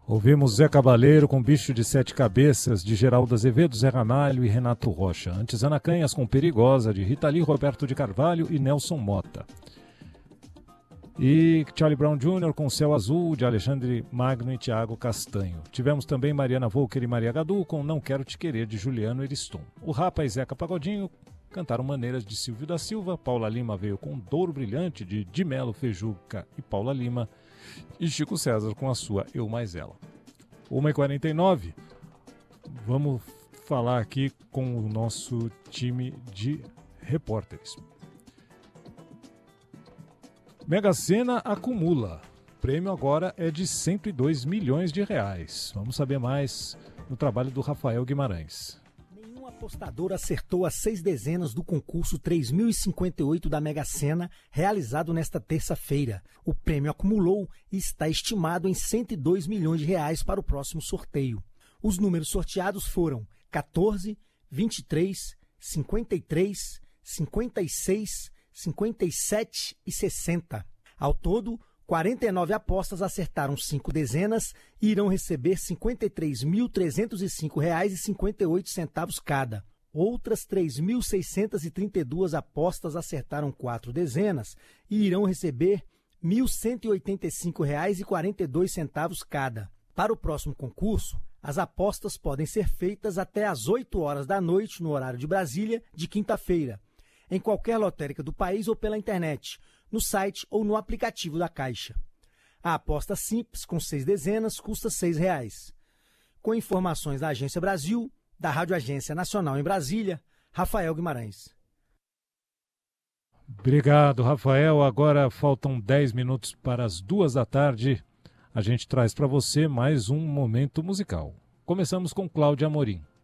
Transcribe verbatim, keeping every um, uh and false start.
Ouvimos Zé Cabaleiro com Bicho de Sete Cabeças, de Geraldo Azevedo, Zé Ramalho e Renato Rocha. Antes, Ana Canhas com Perigosa, de Rita Lee, Roberto de Carvalho e Nelson Mota. E Charlie Brown Júnior com Céu Azul, de Alexandre Magno e Tiago Castanho. Tivemos também Mariana Volker e Maria Gadu com Não Quero Te Querer, de Juliano Eriston. O Rapa e Zeca Pagodinho cantaram Maneiras, de Silvio da Silva. Paula Lima veio com Douro Brilhante, de Di Melo, Fejuca e Paula Lima. E Chico César com a sua Eu Mais Ela. uma e quarenta e nove, vamos falar aqui com o nosso time de repórteres. Mega Sena acumula. O prêmio agora é de cento e dois milhões de reais. Vamos saber mais no trabalho do Rafael Guimarães. Nenhum apostador acertou as seis dezenas do concurso três mil e cinquenta e oito da Mega Sena, realizado nesta terça-feira. O prêmio acumulou e está estimado em cento e dois milhões de reais para o próximo sorteio. Os números sorteados foram quatorze, vinte e três, cinquenta e três, cinquenta e seis, cinquenta e sete e sessenta. Ao todo, quarenta e nove apostas acertaram cinco dezenas e irão receber cinquenta e três mil trezentos e cinco reais e cinquenta e oito centavos cada. Outras três mil seiscentas e trinta e duas apostas acertaram quatro dezenas e irão receber mil cento e oitenta e cinco reais e quarenta e dois centavos cada. Para o próximo concurso, as apostas podem ser feitas até às oito horas da noite no horário de Brasília, de quinta-feira, em qualquer lotérica do país ou pela internet, no site ou no aplicativo da Caixa. A aposta simples, com seis dezenas, custa seis reais. Com informações da Agência Brasil, da Rádio Agência Nacional em Brasília, Rafael Guimarães. Obrigado, Rafael. Agora faltam dez minutos para as duas da tarde. A gente traz para você mais um momento musical. Começamos com Cláudia Amorim.